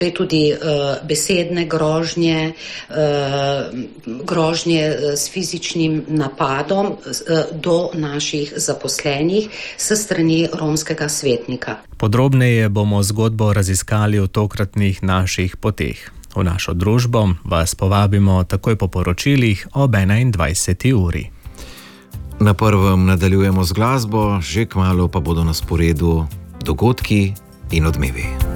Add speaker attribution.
Speaker 1: tudi besedne grožnje, grožnje s fizičnim napadom do naših zaposlenih s strani romskega svetnika.
Speaker 2: Podrobneje bomo zgodbo raziskali v tokratnih naših poteh. V našo družbo vas povabimo takoj po poročilih ob 21. uri.
Speaker 3: Na prvem nadaljujemo z glasbo, že kmalu pa bodo na sporedu dogodki in odmevi.